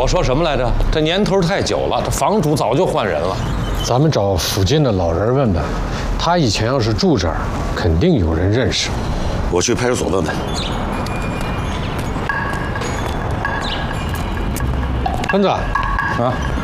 我说什么来着？这年头太久了，这房主早就换人了。 咱们找附近的老人问问，他以前要是住这儿，肯定有人认识。 我去派出所问问。 坤子， 啊。